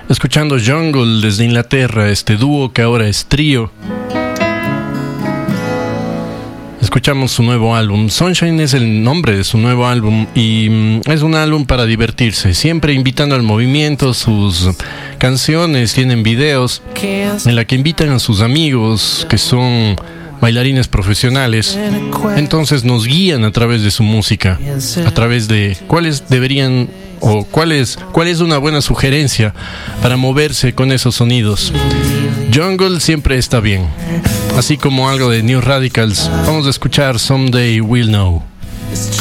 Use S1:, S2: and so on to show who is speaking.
S1: Escuchando Jungle desde Inglaterra, este dúo que ahora es trío. Escuchamos su nuevo álbum. Sunshine es el nombre de su nuevo álbum y es un álbum para divertirse, siempre invitando al movimiento. Sus canciones tienen videos en la que invitan a sus amigos que son bailarines profesionales, entonces nos guían a través de su música, a través de cuáles deberían o cuál es una buena sugerencia para moverse con esos sonidos. Jungle siempre está bien, así como algo de New Radicals. Vamos a escuchar Someday We'll Know.